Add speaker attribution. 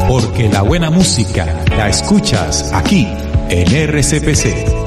Speaker 1: Porque la buena música la escuchas aquí en RCPC.